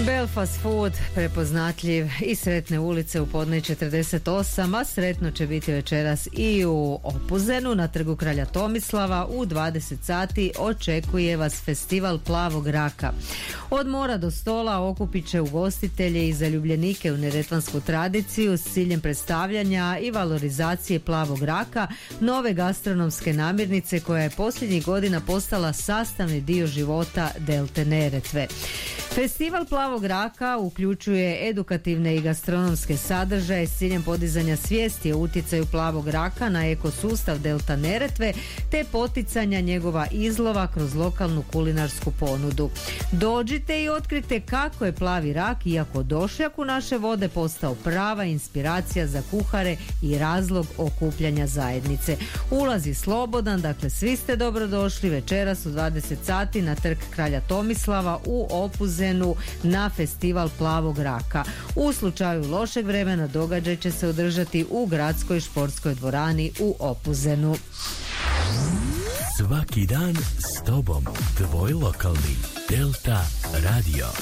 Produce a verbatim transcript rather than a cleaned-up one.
Belfast Food, prepoznatljiv i sretne ulice u podne četrdeset osam, a sretno će biti večeras i u Opuzenu na Trgu kralja Tomislava. U dvadeset sati očekuje vas festival plavog raka. Od mora do stola okupit će ugostitelje i zaljubljenike u neretvansku tradiciju s ciljem predstavljanja i valorizacije plavog raka, nove gastronomske namirnice koja je posljednjih godina postala sastavni dio života delte Neretve. Festival plavog raka uključuje edukativne i gastronomske sadržaje s ciljem podizanja svijesti o utjecaju plavog raka na ekosustav delta Neretve te poticanja njegova izlova kroz lokalnu kulinarsku ponudu. Dođite i otkrite kako je plavi rak, iako došljak u naše vode, postao prava inspiracija za kuhare i razlog okupljanja zajednice. Ulaz je slobodan, dakle svi ste dobrodošli večeras u dvadeset sati na Trg kralja Tomislava u Opuzenu na festival plavog raka. U slučaju lošeg vremena događaj će se održati u gradskoj športskoj dvorani u Opuzenu. Svaki dan s tobom, tvoj lokalni Delta Radio.